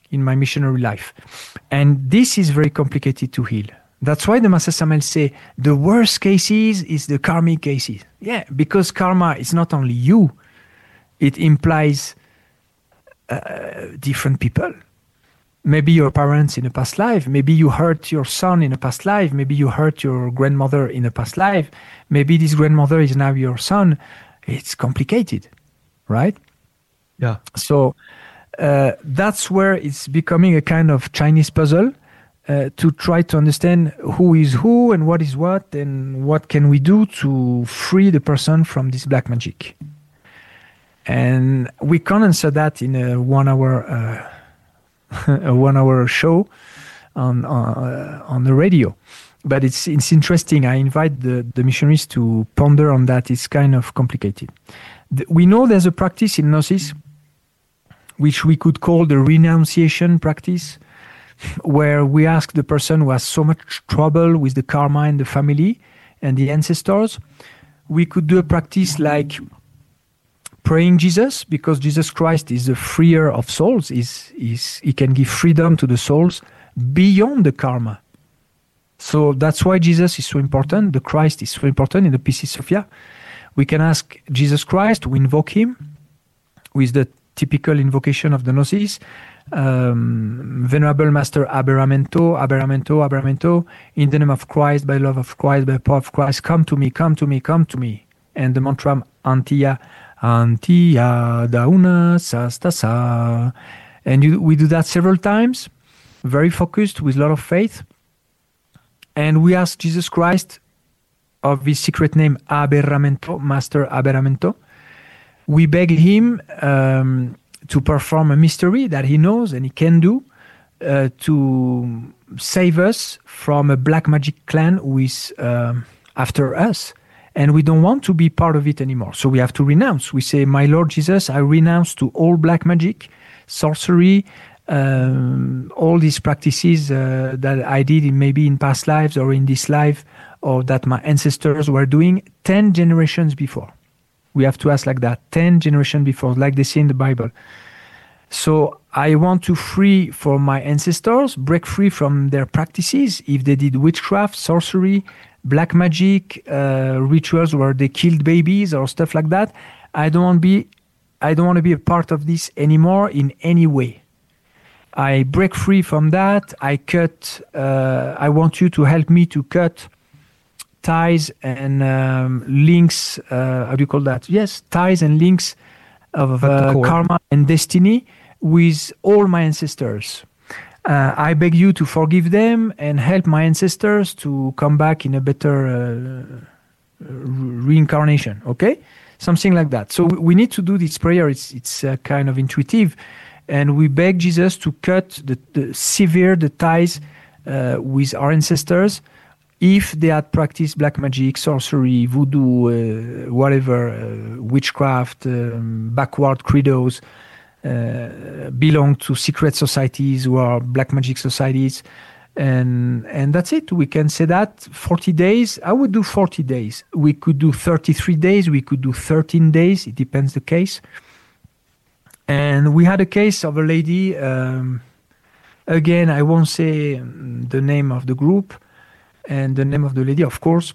in my missionary life. And this is very complicated to heal. That's why the Master Samuel say the worst cases is the karmic cases. Yeah, because karma is not only you, it implies different people. Maybe your parents in a past life, maybe you hurt your son in a past life, maybe you hurt your grandmother in a past life, maybe this grandmother is now your son. It's complicated, right? Yeah. So that's where it's becoming a kind of Chinese puzzle to try to understand who is who and what is what and what can we do to free the person from this black magic. And we can't answer that in a 1 hour a 1 hour show on the radio. But it's interesting. I invite the missionaries to ponder on that. It's kind of complicated. We know there's a practice in Gnosis, which we could call the renunciation practice, where we ask the person who has so much trouble with the karma and the family and the ancestors. We could do a practice like praying Jesus, because Jesus Christ is the freer of souls. He can give freedom to the souls beyond the karma. So that's why Jesus is so important. The Christ is so important in the Piscis Sophia. We can ask Jesus Christ, we invoke him with the typical invocation of the Gnosis. Venerable Master Aberramento, Aberramento, Aberramento, in the name of Christ, by love of Christ, by power of Christ, come to me, come to me, come to me. And the mantra Antiya, Antiya Dauna Sastasa. And we do that several times, very focused, with a lot of faith. And we ask Jesus Christ, of his secret name Aberramento, Master Aberramento. We beg him to perform a mystery that he knows and he can do to save us from a black magic clan who is after us. And we don't want to be part of it anymore. So we have to renounce. We say, my Lord Jesus, I renounce to all black magic, sorcery, all these practices that I did maybe in past lives or in this life, or that my ancestors were doing 10 generations before. We have to ask like that, 10 generations before, like they say in the Bible. So I want to free for my ancestors, break free from their practices. If they did witchcraft, sorcery, black magic, rituals where they killed babies or stuff like that, I don't want to be a part of this anymore in any way. I break free from that. I cut. I want you to help me to cut ties and links. How do you call that? Yes, ties and links of karma and destiny with all my ancestors. I beg you to forgive them and help my ancestors to come back in a better reincarnation. Okay, something like that. So we need to do this prayer. It's kind of intuitive. And we beg Jesus to cut sever the ties with our ancestors if they had practiced black magic, sorcery, voodoo, whatever, witchcraft, backward credos, belong to secret societies who are black magic societies. And that's it. We can say that 40 days. I would do 40 days. We could do 33 days. We could do 13 days. It depends the case. And we had a case of a lady, again, I won't say the name of the group and the name of the lady, of course.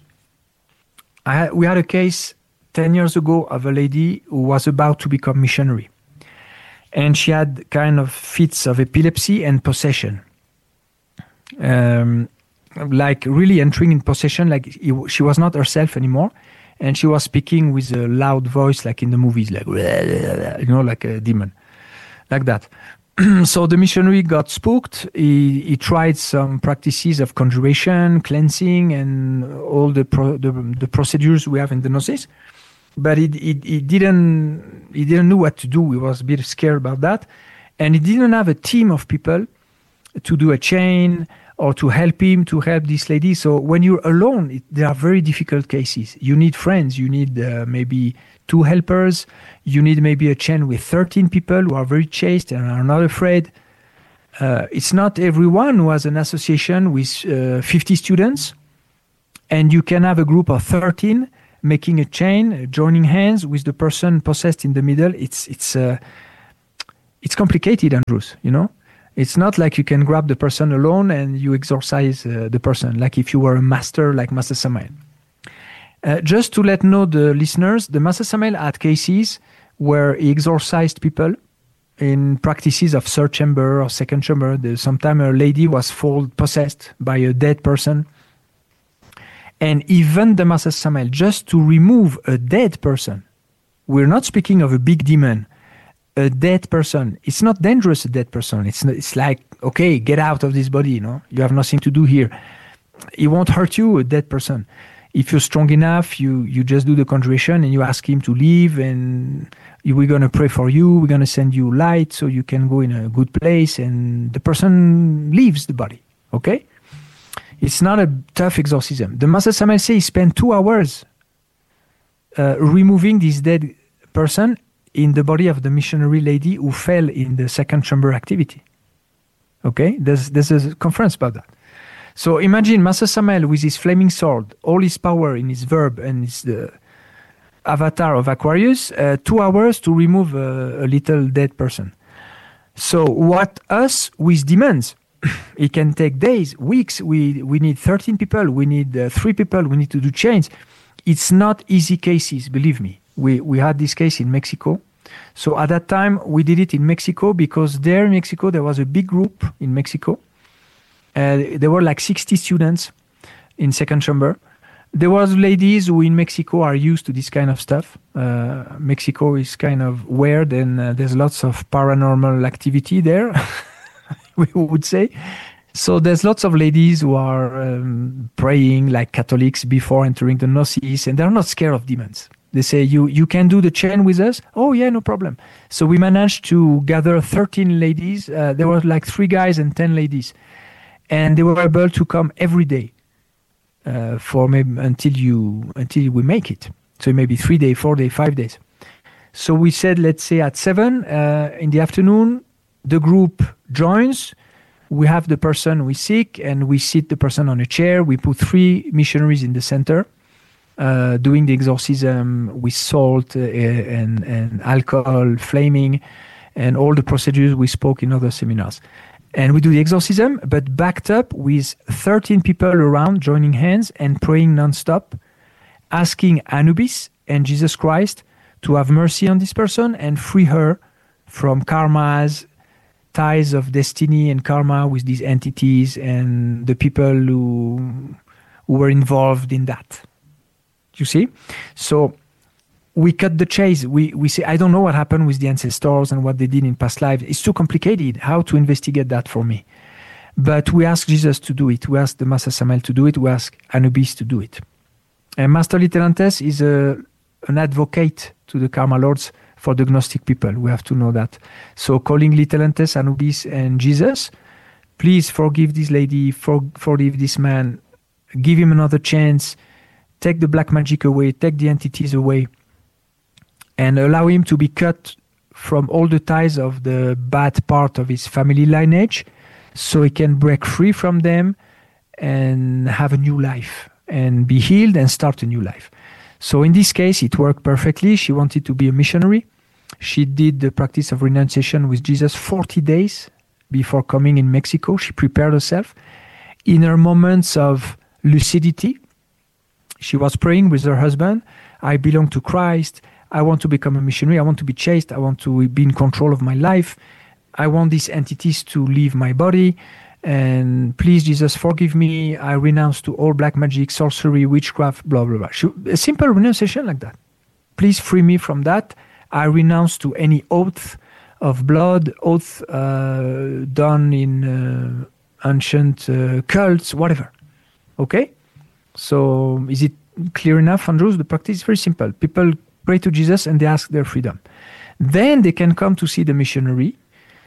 We had a case 10 years ago of a lady who was about to become missionary. And she had kind of fits of epilepsy and possession. Like really entering in possession, like she was not herself anymore. And she was speaking with a loud voice, like in the movies, like, you know, like a demon, like that. So the missionary got spooked. He tried some practices of conjuration, cleansing, and all the procedures we have in the Gnosis. But he didn't know what to do. He was a bit scared about that. And he didn't have a team of people to do a chain or to help him, to help this lady. So when you're alone, there are very difficult cases. You need friends. You need maybe 2 helpers. You need maybe a chain with 13 people who are very chaste and are not afraid. It's not everyone who has an association with 50 students. And you can have a group of 13 making a chain, joining hands with the person possessed in the middle. It's complicated, Andrews, you know. It's not like you can grab the person alone and you exorcise the person, like if you were a master, like Master Samael. Just to let know the listeners, the Master Samael had cases where he exorcised people in practices of third chamber or second chamber. Sometimes a lady was possessed by a dead person. And even the Master Samael, just to remove a dead person, we're not speaking of a big demon, a dead person. It's not dangerous, a dead person. It's like, okay, get out of this body, you have nothing to do here. It won't hurt you, a dead person. If you're strong enough, you just do the conjuration and you ask him to leave, and we're going to pray for you, we're going to send you light so you can go in a good place, and the person leaves the body, okay? It's not a tough exorcism. The Master Samael says he spent 2 hours removing this dead person in the body of the missionary lady who fell in the second chamber activity. Okay? There's a conference about that. So imagine Master Samael with his flaming sword, all his power in his verb and his the avatar of Aquarius, 2 hours to remove a little dead person. So what us with demons? It can take days, weeks. We need 13 people. We need 3 people. We need to do chains. It's not easy cases, believe me. We had this case in Mexico. So at that time, we did it in Mexico because there in Mexico, there was a big group in Mexico. There were like 60 students in second chamber. There was ladies who in Mexico are used to this kind of stuff. Mexico is kind of weird and there's lots of paranormal activity there. We would say. So there's lots of ladies who are praying like Catholics before entering the Gnosis, and they're not scared of demons. They say, you can do the chain with us? Oh yeah, no problem. So we managed to gather 13 ladies. There were like 3 guys and 10 ladies. And they were able to come every day for maybe until we make it. So maybe 3 days, 4 days, 5 days. So we said, let's say at 7 in the afternoon, the group joins, we have the person we seek, and we sit the person on a chair. We put 3 missionaries in the center, doing the exorcism with salt and alcohol, flaming, and all the procedures we spoke in other seminars. And we do the exorcism, but backed up with 13 people around joining hands and praying non-stop, asking Anubis and Jesus Christ to have mercy on this person and free her from karmas, ties of destiny and karma with these entities and the people who were involved in that. You see? So we cut the chase. We say, I don't know what happened with the ancestors and what they did in past lives. It's too complicated. How to investigate that for me? But we ask Jesus to do it. We ask the Master Samael to do it. We ask Anubis to do it. And Master Littelantes is an advocate to the Karma Lords for the Gnostic people. We have to know that. So calling Littelantes, Anubis, and Jesus, please forgive this lady, forgive this man, give him another chance, take the black magic away, take the entities away, and allow him to be cut from all the ties of the bad part of his family lineage so he can break free from them and have a new life and be healed and start a new life. So in this case, it worked perfectly. She wanted to be a missionary. She did the practice of renunciation with Jesus 40 days before coming in Mexico. She prepared herself. In her moments of lucidity, she was praying with her husband, I belong to Christ. I want to become a missionary. I want to be chaste. I want to be in control of my life. I want these entities to leave my body. And please, Jesus, forgive me. I renounce to all black magic, sorcery, witchcraft, blah, blah, blah. A simple renunciation like that. Please free me from that. I renounce to any oath of blood, oath done in ancient cults, whatever. Okay? So is it clear enough, Andrews? The practice is very simple. People pray to Jesus and they ask their freedom. Then they can come to see the missionary,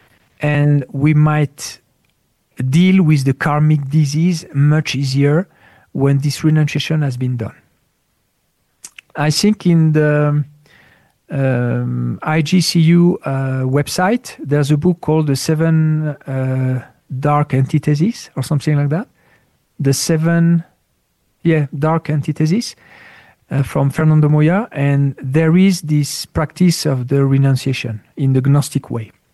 and we might deal with the karmic disease much easier when this renunciation has been done. I think in the IGCU website, there's a book called The 7 Dark Antitheses or something like that. The 7 Dark Antitheses from Fernando Moya. And there is this practice of the renunciation in the Gnostic way.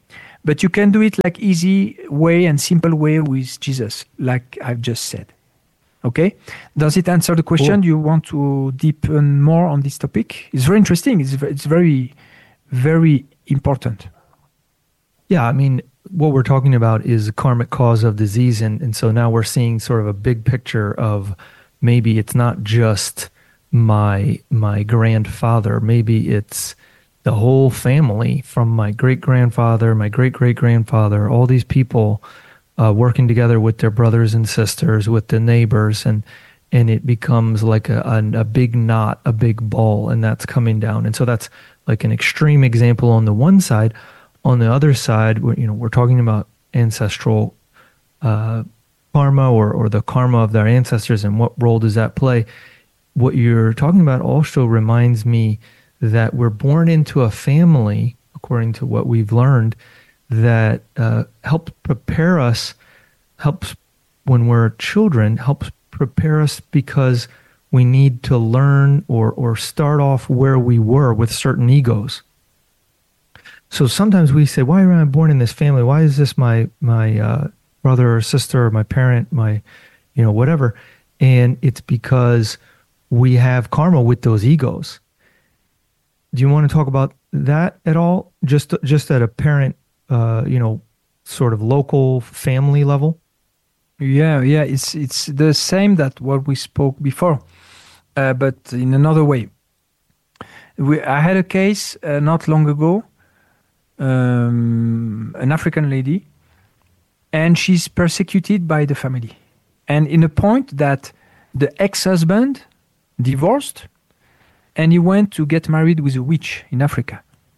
But you can do it like easy way and simple way with Jesus, like I've just said. Okay? Does it answer the question? Cool. You want to deepen more on this topic? It's very interesting. It's very, very important. Yeah, I mean, what we're talking about is a karmic cause of disease. And so now we're seeing sort of a big picture of maybe it's not just my grandfather. Maybe it's the whole family from my great-grandfather, my great-great-grandfather, all these people working together with their brothers and sisters, with the neighbors, and it becomes like a big knot, a big ball, and that's coming down. And so that's like an extreme example on the one side. On the other side, we're talking about ancestral karma or the karma of their ancestors, and what role does that play? What you're talking about also reminds me that we're born into a family, according to what we've learned, that helps prepare us, helps when we're children, helps prepare us because we need to learn or start off where we were with certain egos. So sometimes we say, why am I born in this family? Why is this my brother or sister or my parent, my, whatever? And it's because we have karma with those egos. Do you want to talk about that at all? Just at a parent, sort of local family level? Yeah. It's the same that what we spoke before, but in another way. I had a case not long ago, an African lady, and she's persecuted by the family. And in a point that the ex-husband divorced, and he went to get married with a witch in Africa.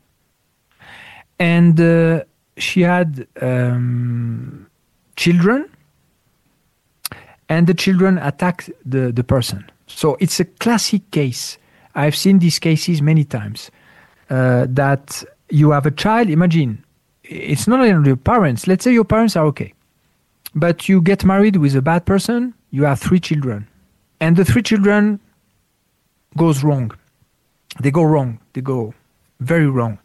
And she had children, and the children attacked the person. So it's a classic case. I've seen these cases many times, that you have a child. Imagine, it's not only your parents. Let's say your parents are okay, but you get married with a bad person, you have 3 children, and the 3 children goes wrong. They go wrong. They go very wrong.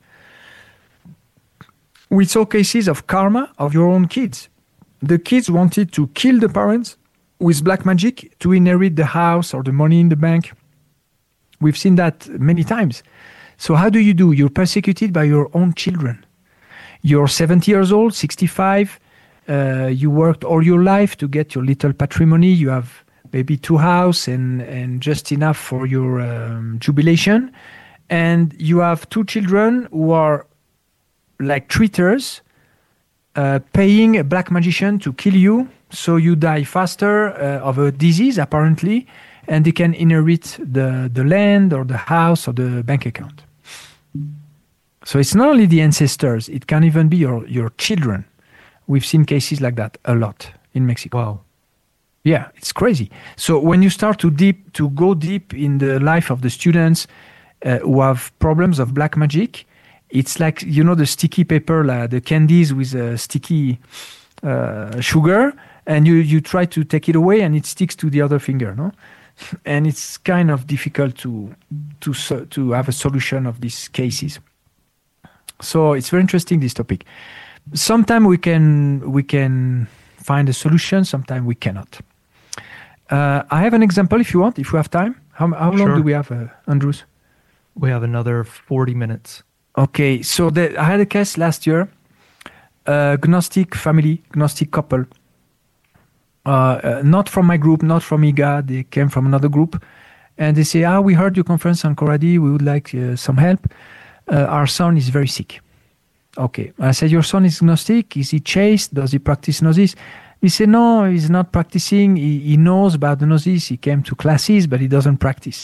We saw cases of karma of your own kids. The kids wanted to kill the parents with black magic to inherit the house or the money in the bank. We've seen that many times. So how do? You're persecuted by your own children. You're 70 years old, 65. You worked all your life to get your little patrimony. You have maybe 2 houses and just enough for your jubilation. And you have 2 children who are like traitors, paying a black magician to kill you, so you die faster of a disease, apparently, and they can inherit the land or the house or the bank account. So it's not only the ancestors, it can even be your children. We've seen cases like that a lot in Mexico. Wow. Yeah, it's crazy. So when you start to go deep in the life of the students who have problems of black magic, it's like, the sticky paper, the candies with sticky sugar, and you try to take it away and it sticks to the other finger, no? And it's kind of difficult to have a solution of these cases. So it's very interesting, this topic. Sometimes we can find a solution, sometimes we cannot. I have an example if you want, if we have time. How long Sure. do we have, Andrews? We have another 40 minutes. Okay, so I had a case last year, Gnostic family, Gnostic couple. Not from my group, not from IGA, they came from another group. And they say, we heard your conference on Coradi, we would like some help. Our son is very sick. Okay, I said, your son is Gnostic, is he chaste, does he practice Gnosis? He said, no, he's not practicing, he knows about the Gnosis, he came to classes, but he doesn't practice.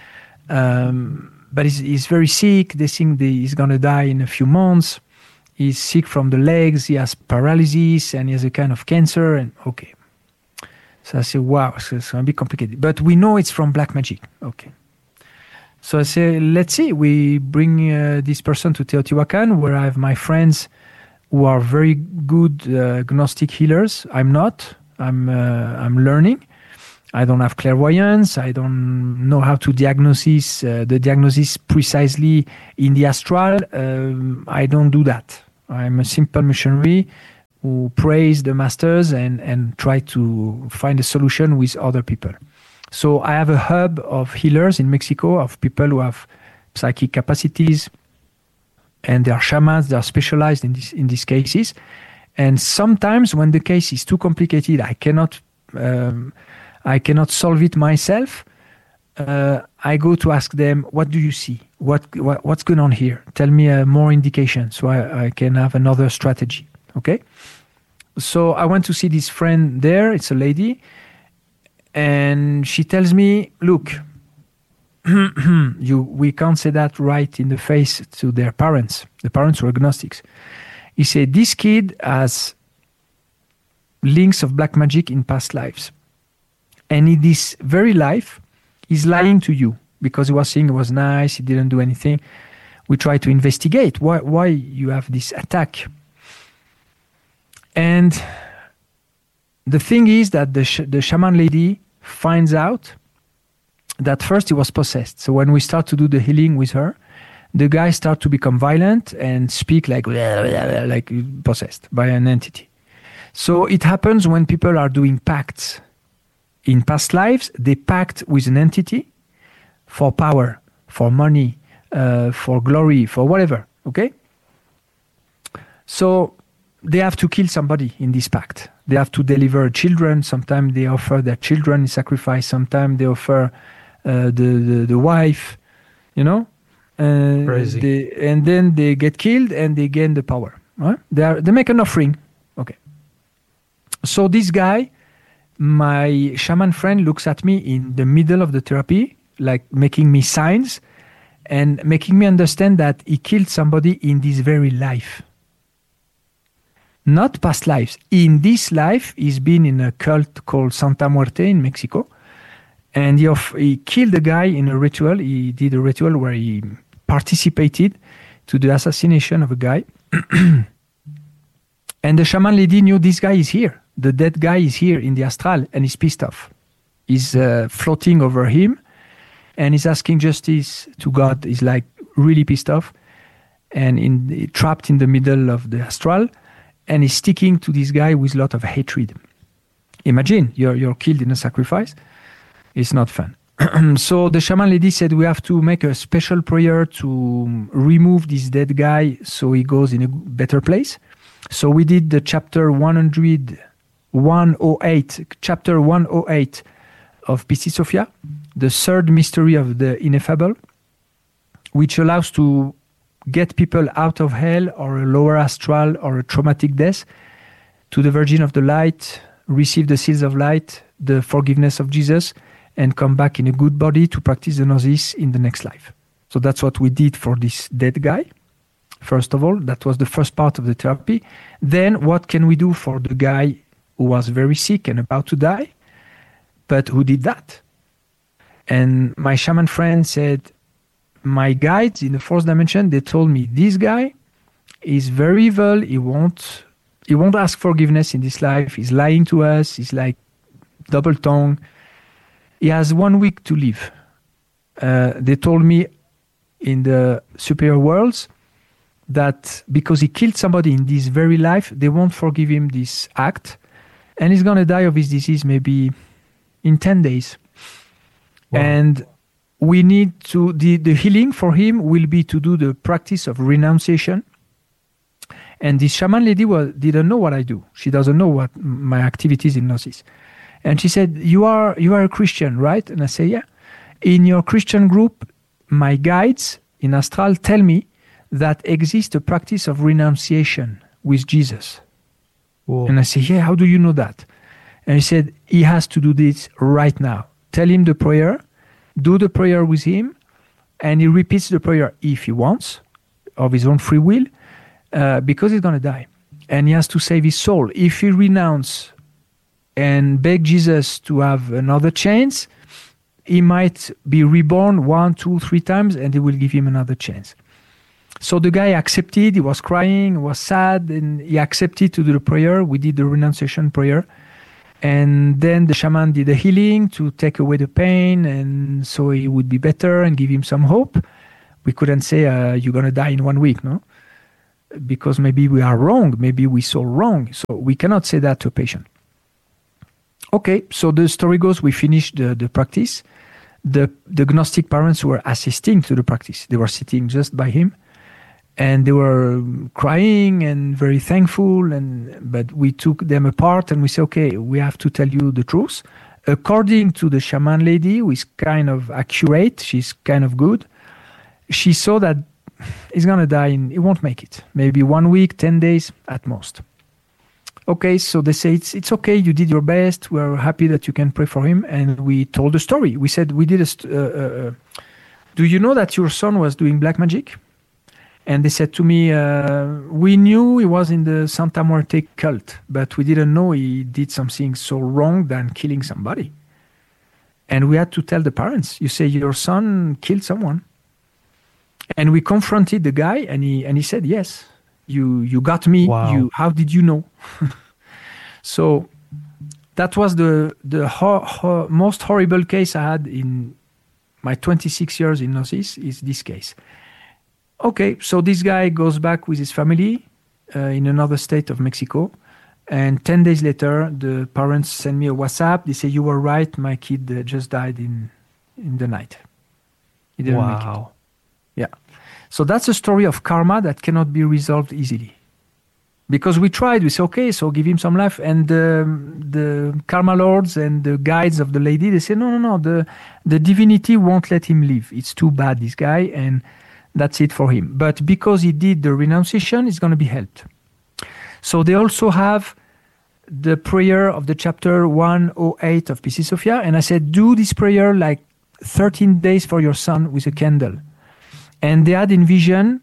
But he's very sick, they think he's going to die in a few months. He's sick from the legs, he has paralysis, and he has a kind of cancer, and okay. So I said, wow, so it's going to be complicated. But we know it's from black magic. Okay. So I say, let's see. We bring this person to Teotihuacan, where I have my friends who are very good Gnostic healers. I'm not. I'm learning. I don't have clairvoyance. I don't know how to diagnose the diagnosis precisely in the astral. I don't do that. I'm a simple missionary who praise the masters and try to find a solution with other people. So I have a hub of healers in Mexico, of people who have psychic capacities, and they are shamans, they are specialized in these cases. And sometimes when the case is too complicated, I cannot solve it myself. I go to ask them, what do you see? What's going on here? Tell me more indication so I can have another strategy. Okay? So I went to see this friend there. It's a lady. And she tells me, look, we can't say that right in the face to their parents. The parents were agnostics. He said, this kid has links of black magic in past lives. And in this very life, he's lying to you because he was saying it was nice, he didn't do anything. We try to investigate why you have this attack. And the thing is that the shaman lady finds out that first he was possessed. So when we start to do the healing with her, the guy starts to become violent and speak like possessed by an entity. So it happens when people are doing pacts. In past lives, they pact with an entity for power, for money, for glory, for whatever, okay? So they have to kill somebody in this pact. They have to deliver children. Sometimes they offer their children in sacrifice. Sometimes they offer the wife, you know? Crazy. And then they get killed and they gain the power. Right? They make an offering. Okay. So this guy, my shaman friend, looks at me in the middle of the therapy, like making me signs and making me understand that he killed somebody in this very life. Not past lives. In this life, he's been in a cult called Santa Muerte in Mexico. And he killed a guy in a ritual. He did a ritual where he participated to the assassination of a guy. And the shaman lady knew this guy is here. The dead guy is here in the astral and he's pissed off. He's floating over him and he's asking justice to God. He's like really pissed off and trapped in the middle of the astral, and he's sticking to this guy with a lot of hatred. Imagine you're killed in a sacrifice. It's not fun. So the shaman lady said we have to make a special prayer to remove this dead guy so he goes in a better place. So we did the chapter 108 of Piscis Sophia, the third mystery of the ineffable, which allows to get people out of hell or a lower astral or a traumatic death to the Virgin of the Light, receive the seals of light, the forgiveness of Jesus, and come back in a good body to practice the Gnosis in the next life. So that's what we did for this dead guy. First of all, that was the first part of the therapy. Then what can we do for the guy who was very sick and about to die, but who did that? And my shaman friend said, my guides in the fourth dimension, they told me, this guy is very evil. He won't ask forgiveness in this life. He's lying to us. He's like double tongue. He has 1 week to live. They told me in the superior worlds that because he killed somebody in this very life, they won't forgive him this act. And he's going to die of his disease maybe in 10 days. Wow. And we need to, the healing for him will be to do the practice of renunciation. And this shaman lady didn't know what I do. She doesn't know what my activities in Gnosis. And she said, you are a Christian, right? And I say, yeah. In your Christian group, my guides in Astral tell me that exists a practice of renunciation with Jesus. Whoa. And I say, yeah, how do you know that? And he said, he has to do this right now. Tell him the prayer, do the prayer with him, and he repeats the prayer if he wants, of his own free will, because he's going to die. And he has to save his soul. If he renounces and beg Jesus to have another chance, he might be reborn 1, 2, 3 times, and he will give him another chance. So the guy accepted. He was crying, he was sad, and he accepted to do the prayer. We did the renunciation prayer. And then the shaman did the healing to take away the pain, and so he would be better and give him some hope. We couldn't say, you're going to die in 1 week, no? because maybe we are wrong, maybe we saw wrong. So we cannot say that to a patient. Okay, so the story goes, we finished the practice. The Gnostic parents were assisting to the practice. They were sitting just by him, and they were crying and very thankful. But we took them apart and we said, okay, we have to tell you the truth. According to the shaman lady, who is kind of accurate, she's kind of good, she saw that he's going to die, he won't make it. Maybe 1 week, 10 days at most. Okay, so they say, it's okay, you did your best, we're happy that you can pray for him. And we told the story. We said, do you know that your son was doing black magic? And they said to me, we knew he was in the Santa Muerte cult, but we didn't know he did something so wrong than killing somebody. And we had to tell the parents, you say your son killed someone. And we confronted the guy, and he said, yes, you got me. Wow. How did you know? So that was the most horrible case I had in my 26 years in Gnosis, is this case. Okay, so this guy goes back with his family in another state of Mexico. And 10 days later, the parents send me a WhatsApp. They say, you were right, my kid just died in the night. He didn't make it. Yeah. So that's a story of karma that cannot be resolved easily. Because we tried, we said, okay, so give him some life. And the karma lords and the guides of the lady, they say, no, the divinity won't let him live. It's too bad, this guy, and that's it for him. But because he did the renunciation, he's going to be helped. So they also have the prayer of the chapter 108 of Piscis Sophia. And I said, do this prayer like 13 days for your son with a candle. And they had in vision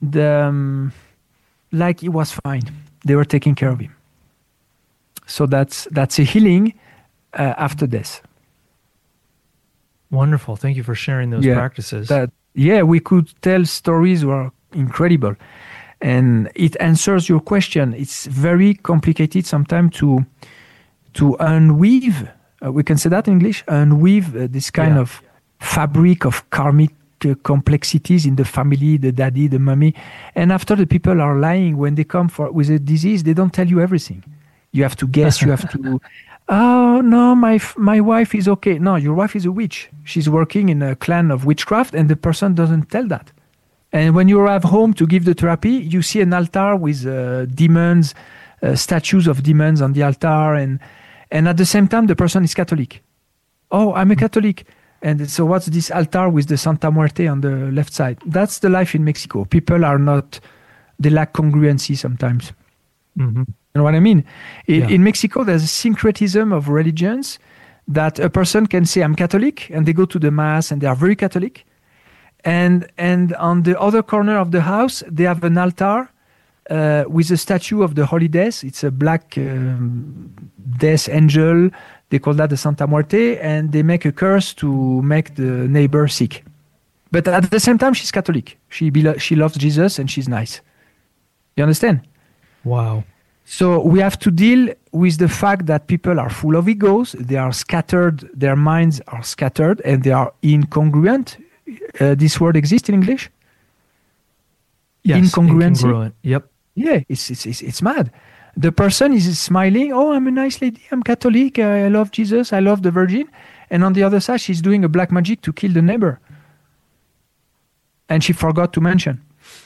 like he was fine. They were taking care of him. So that's a healing after death. Wonderful. Thank you for sharing those practices. We could tell stories were incredible. And it answers your question. It's very complicated sometimes to unweave, we can say that in English, unweave this kind of fabric of karmic complexities in the family, the daddy, the mommy. And after the people are lying, when they come with a disease, they don't tell you everything. You have to guess, you have to, oh, no, my wife is okay. No, your wife is a witch. She's working in a clan of witchcraft, and the person doesn't tell that. And when you arrive home to give the therapy, you see an altar with demons, statues of demons on the altar. And at the same time, the person is Catholic. Oh, I'm a Catholic. And so what's this altar with the Santa Muerte on the left side? That's the life in Mexico. People are not, they lack congruency sometimes. Mm-hmm. You know what I mean? In Mexico, there's a syncretism of religions that a person can say, I'm Catholic, and they go to the Mass and they are very Catholic. And on the other corner of the house, they have an altar with a statue of the Holy Death. It's a black death angel. They call that the Santa Muerte, and they make a curse to make the neighbor sick. But at the same time, she's Catholic. She loves Jesus, and she's nice. You understand? Wow. So we have to deal with the fact that people are full of egos. They are scattered. Their minds are scattered, and they are incongruent. This word exists in English? Yes, incongruency. Incongruent. Yep. Yeah, it's mad. The person is smiling. Oh, I'm a nice lady. I'm Catholic. I love Jesus. I love the Virgin. And on the other side, she's doing a black magic to kill the neighbor. And she forgot to mention.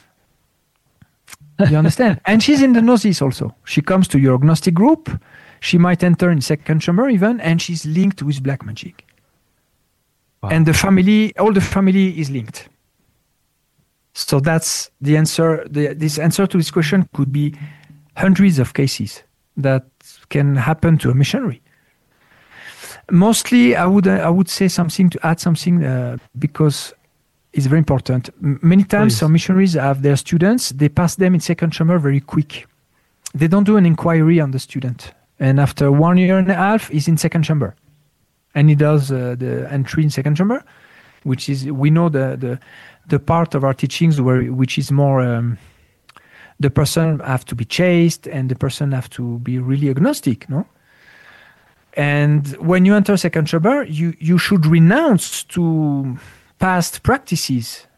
You understand? And she's in the Gnosis also. She comes to your Gnostic group. She might enter in second chamber even, and she's linked with black magic. Wow. And all the family is linked. So that's the answer. This answer to this question could be hundreds of cases that can happen to a missionary. Mostly, I would say something to add something because it's very important. Many times, some missionaries have their students. They pass them in second chamber very quick. They don't do an inquiry on the student, and after 1 year and a half, he's in second chamber, and he does the entry in second chamber, which is we know the part of our teachings which is more. The person have to be chaste, and the person have to be really agnostic, no? And when you enter second chamber, you should renounce to past practices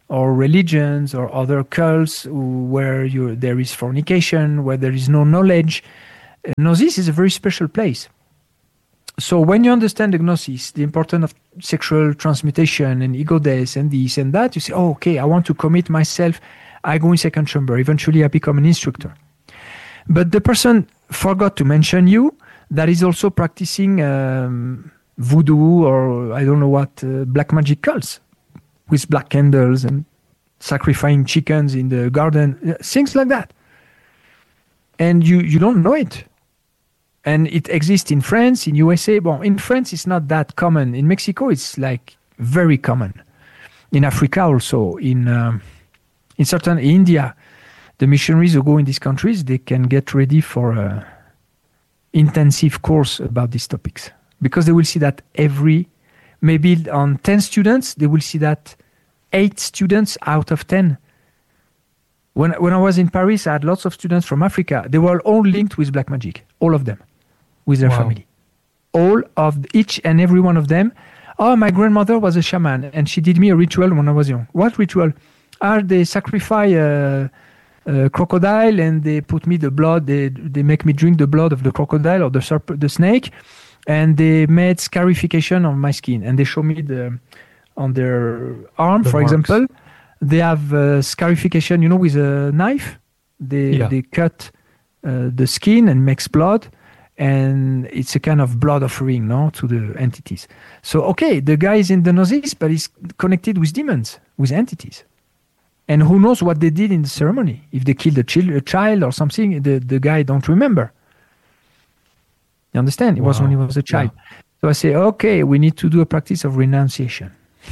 or religions or other cults where there is fornication, where there is no knowledge. Gnosis is a very special place. So when you understand the Gnosis, the importance of sexual transmutation and ego death and this and that, you say, oh, okay, I want to commit myself. I go in second chamber. Eventually, I become an instructor. But the person forgot to mention you that is also practicing voodoo or I don't know what, black magic cults with black candles and sacrificing chickens in the garden, things like that. And you don't know it. And it exists in France, in USA. Well, in France, it's not that common. In Mexico, it's like very common. In Africa also. In certain India, the missionaries who go in these countries, they can get ready for a intensive course about these topics. Because they will see that maybe on 10 students, they will see that 8 students out of 10. When I was in Paris, I had lots of students from Africa. They were all linked with black magic, all of them, with their family. Each and every one of them. Oh, my grandmother was a shaman, and she did me a ritual when I was young. What ritual? They sacrifice a crocodile, and they put me the blood. They make me drink the blood of the crocodile or the snake, and they made scarification on my skin, and they show me on their arm, for example, they have scarification, with a knife. They cut the skin and makes blood, and it's a kind of blood offering, to the entities. So, okay, the guy is in the Gnosis, but he's connected with demons, with entities. And who knows what they did in the ceremony? If they killed a child or something, the guy don't remember. You understand? It was when he was a child. Yeah. So I say, okay, we need to do a practice of renunciation.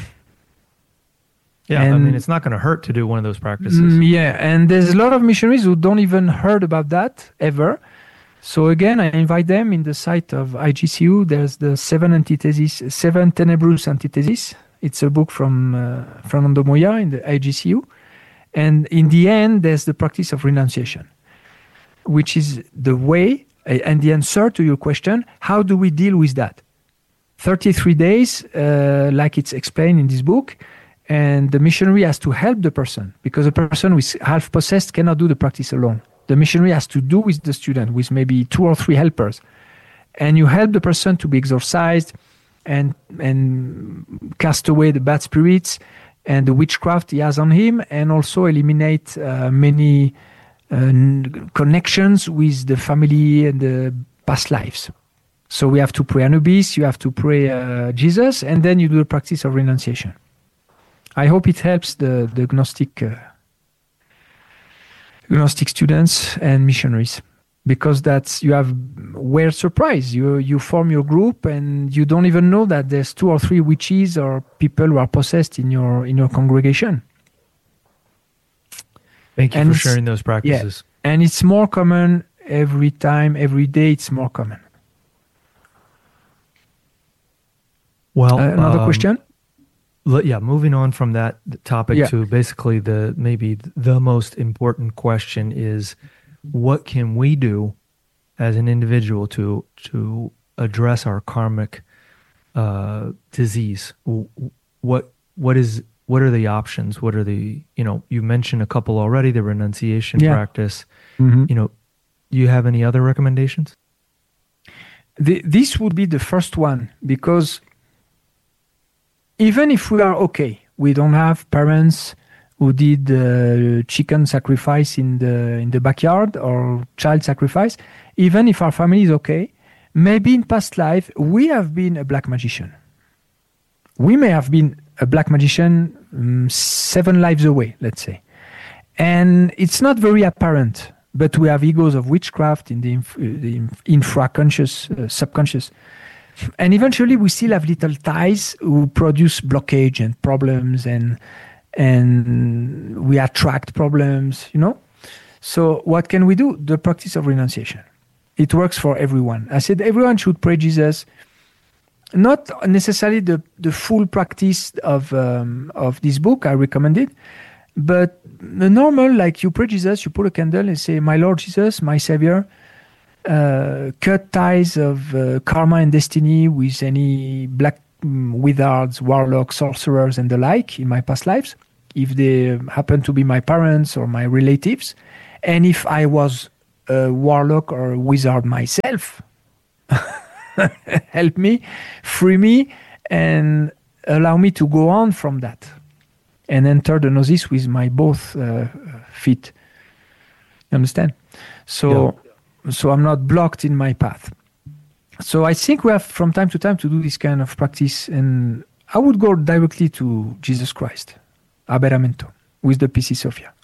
Yeah, and, it's not going to hurt to do one of those practices. Yeah, and there's a lot of missionaries who don't even heard about that ever. So again, I invite them in the site of IGCU. There's the Seven Tenebrous Antitheses. It's a book from Fernando Moya in the IGCU. And in the end, there's the practice of renunciation, which is the way and the answer to your question, how do we deal with that? 33 days, like it's explained in this book, and the missionary has to help the person, because a person who is half possessed cannot do the practice alone. The missionary has to do with the student, with maybe 2 or 3 helpers. And you help the person to be exorcised and cast away the bad spirits and the witchcraft he has on him, and also eliminate many connections with the family and the past lives. So we have to pray Anubis, you have to pray Jesus, and then you do the practice of renunciation. I hope it helps the Gnostic students and missionaries, because you have weird surprise. You form your group and you don't even know that there's 2 or 3 witches or people who are possessed in your congregation. Thank you for sharing those practices. Yeah, and it's more common every time, every day. It's more common. Well, another question. Yeah, moving on from that topic to basically maybe the most important question is, what can we do as an individual to address our karmic disease? What are the options? What are the, you mentioned a couple already, the renunciation practice. Mm-hmm. You have any other recommendations? This would be the first one, because even if we are okay, we don't have parents who did chicken sacrifice in the backyard or child sacrifice, even if our family is okay, maybe in past life we have been a black magician. We may have been a black magician 7 lives away, let's say. And it's not very apparent, but we have egos of witchcraft in the infraconscious, subconscious. And eventually we still have little ties who produce blockage and problems, and we attract problems, So what can we do? The practice of renunciation. It works for everyone. I said everyone should pray Jesus. Not necessarily the full practice of this book, I recommend it, but the normal, like you pray Jesus, you put a candle and say, my Lord Jesus, my Savior, cut ties of karma and destiny with any black wizards, warlocks, sorcerers, and the like in my past lives. if they happen to be my parents or my relatives, and if I was a warlock or a wizard myself, help me, free me, and allow me to go on from that and enter the gnosis with my both feet. You understand? So I'm not blocked in my path. So I think we have from time to time to do this kind of practice, and I would go directly to Jesus Christ, Aberamento, with the PC Sophia.